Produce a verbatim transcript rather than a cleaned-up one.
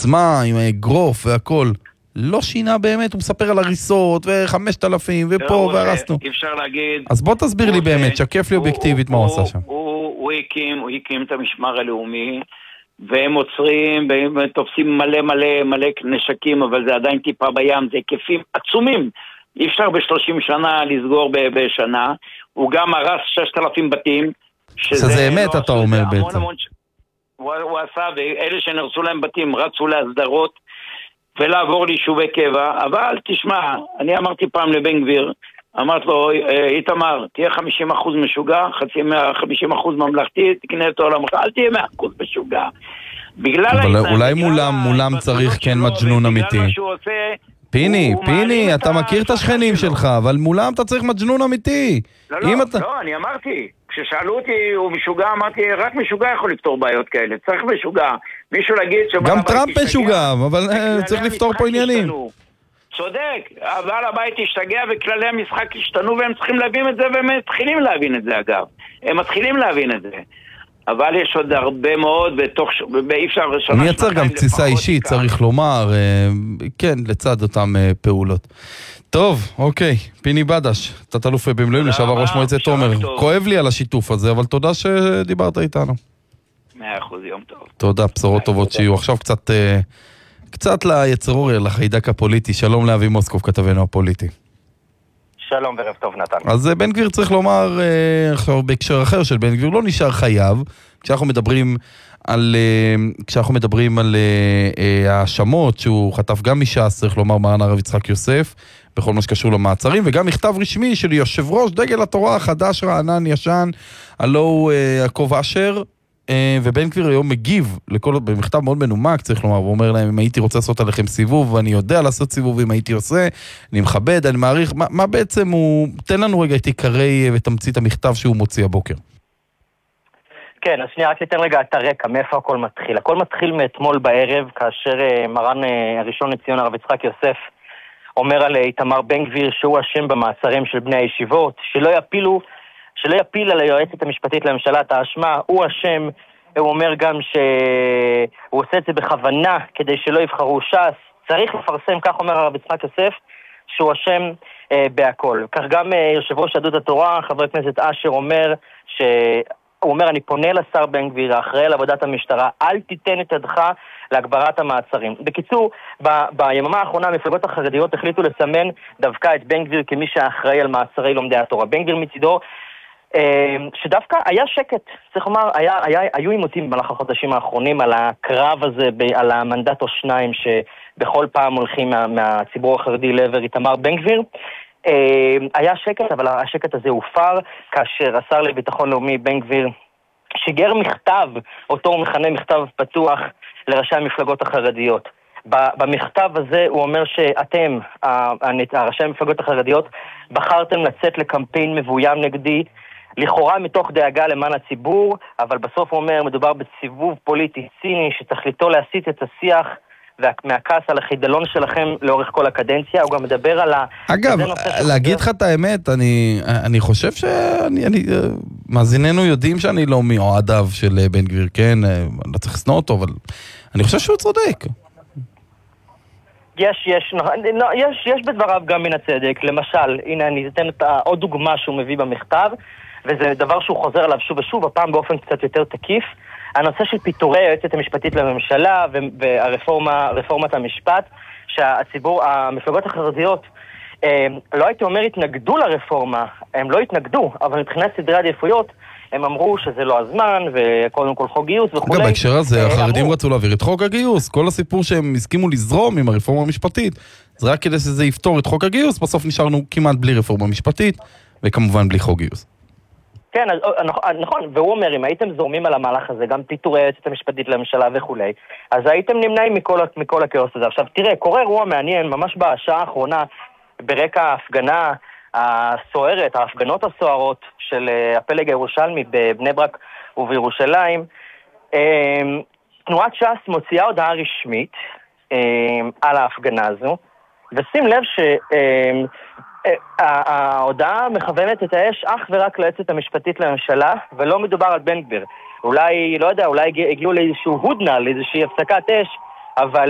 בעוצמה, עם האגרוף והכל. לא שינה באמת, הוא מספר על הריסות, וחמשת אלפים, ופה, והרסנו. אי אפשר להגיד... אז בוא תסביר לי באמת, שקף לי אובייקטיבית מה הוא עשה שם. הוא הקים, הוא הקים את המשמר הלאומי, והם עוצרים, והם תופסים מלא מלא מלא נשקים, אבל זה עדיין טיפה בים, זה היקפים עצומים. אי אפשר ב-שלושים שנה לסגור בשנה. הוא גם הרס ששת אלפים בתים. שזה אמת, אתה אומר בעצם. הוא עשה, ואלה שנרסו להם בתים רצו להסדרות, ולעבור ליישובי קבע. אבל תשמע, אני אמרתי פעם לבן גביר, אמרת לו, איתמר, תהיה חמישים אחוז משוגע, חמישים אחוז ממלכתי, תקנה את העולמך, אל תהיה מאה אחוז משוגע. אבל אולי מולם, מולם צריך כן מג'נון אמיתי. פיני, פיני, אתה מכיר את השכנים שלך, אבל מולם אתה צריך מג'נון אמיתי. לא, לא, לא, אני אמרתי, כששאלו אותי, הוא משוגע, אמרתי, רק משוגע יכול לפתור בעיות כאלה, צריך משוגע. מישהו להגיד... גם טראמפ משוגע, אבל צריך לפתור פה עניינים. צודק, אבל הבית השתגע וכללי המשחק השתנו, והם צריכים להבין את זה, והם מתחילים להבין את זה אגב. הם מתחילים להבין את זה. אבל יש עוד הרבה מאוד, בתוך, אי אפשר... אני יצר גם תסיסה אישית, צריך לומר, כן, לצד אותם פעולות. טוב, אוקיי, פיני בדש, תת-אלוף במילואים, לשעבר ראש מועצת תומר. כואב לי על השיתוף הזה, אבל תודה שדיברת איתנו. מאה אחוז, יום טוב. תודה, בשורות טובות שיהיו. עכשיו קצת, קצת ליצרור, לחיידק הפוליטי. שלום לאבי מוסקוב, כתבנו הפוליטי. שלום וערב טוב נתן. אז בן גביר צריך לומר, עכשיו בהקשר אחר של בן גביר, לא נשאר חייב, כשאנחנו מדברים על, כשאנחנו מדברים על האשמות שהוא חטף גם מש"ס, צריך לומר מרן הרב יצחק יוסף, בכל מה שקשור למעצרים, וגם מכתב רשמי של יושב ראש דגל התורה החדש רענן ישן, הלא הוא יעקב אשר, ובן גביר היום מגיב לכל, במכתב מאוד מנומק, צריך לומר, הוא אומר להם, אם הייתי רוצה לעשות עליכם סיבוב, ואני יודע לעשות סיבוב, אם הייתי עושה, אני מכבד, אני מעריך, מה, מה בעצם הוא, תן לנו רגע את עיקרי ותמצית המכתב שהוא מוציא הבוקר. כן, אז שנייה, רק ניתן רגע את הרקע, מאיפה הכל מתחיל. הכל מתחיל מאתמול בערב, כאשר מרן הראשון לציון הרב יצחק יוסף, אומר על איתמר בן גביר שהוא אשם במעצרים של בני הישיבות, שלא יפילו, שלא יפיל על היועצת המשפטית לממשלה את האשמה, הוא אשם, הוא אומר גם שהוא עושה את זה בכוונה כדי שלא יבחרו ש"ס, צריך לפרסם, כך אומר הרב יצחק יוסף, שהוא אשם אה, בהכל. כך גם אה, יושב ראש יהדות התורה, חבר הכנסת אשר אומר, שהוא אומר, אני פונה לשר בן גביר, האחראי על עבודת המשטרה, אל תיתן את ידך להגברת המעצרים. בקיצור, ב- ביממה האחרונה המפלגות החרדיות החליטו לסמן דווקא את בן גביר כמי שאחראי על מעצרי לומדי התורה. בן גביר מצידו, שדווקא היה שקט, צריך לומר, היה, היה, היו עימותים במהלך החודשים האחרונים על הקרב הזה, על המנדט או שניים שבכל פעם הולכים מה, מהציבור החרדי לעבר איתמר בן גביר. היה שקט, אבל השקט הזה הופר כאשר השר לביטחון לאומי בן גביר שיגר מכתב, אותו הוא מכנה מכתב פתוח לראשי המפלגות החרדיות. במכתב הזה הוא אומר שאתם, ראשי המפלגות החרדיות, בחרתם לצאת לקמפיין מבוים נגדי, לכאורה מתוך דאגה למען הציבור, אבל בסוף הוא אומר, מדובר בסיבוב פוליטי ציני שתכליתו להסיט את השיח מהכעס על החידלון שלכם לאורך כל הקדנציה. הוא גם מדבר על ה... אגב, להגיד לך את האמת, אני, אני חושב שאני, אני, מאזיננו יודעים שאני לא מאוהדיו של בן גביר, כן? לא צריך לסנוע אותו, אבל אני חושב שהוא צודק. יש, יש, יש, יש בדבריו גם מן הצדק. למשל, הנה אני אתן את עוד דוגמה שהוא מביא במכתב, וזה דבר שהוא חוזר עליו שוב ושוב, הפעם באופן קצת יותר תקיף. הנושא של פיטורי היועצת המשפטית לממשלה והרפורמה, רפורמת המשפט, שהציבור, המפלגות החרדיות, לא הייתי אומר התנגדו לרפורמה, הם לא התנגדו, אבל מבחינת סדרי עדיפויות, הם אמרו שזה לא הזמן, וקודם כל חוק גיוס וכו'. גם בהקשר הזה, החרדים רצו להעביר את חוק הגיוס, כל הסיפור שהם הסכימו לזרום עם הרפורמה המשפטית, זה רק כדי שזה יפתור את חוק הגיוס, בסוף נשארנו כמעט בלי רפורמה משפטית, וכמובן בלי חוק גיוס. כן, נכון, והוא אומר, אם הייתם זורמים על המהלך הזה, גם פיטורי היועצת המשפטית לממשלה וכו', אז הייתם נמנעים מכל הכאוס הזה. עכשיו, תראה, קורה אירוע מעניין, ממש בשעה האחרונה, ברקע ההפגנה הסוערת, ההפגנות הסוערות של הפלג הירושלמי בבני ברק ובירושלים, תנועת ש"ס מוציאה הודעה רשמית על ההפגנה הזו, ושים לב שההודעה מכוונת את האש אך ורק ליועצת המשפטית לממשלה, ולא מדובר על בן גביר. אולי, לא יודע, אולי הגיעו לאיזשהו הודנה, לאיזושהי הפסקת אש, אבל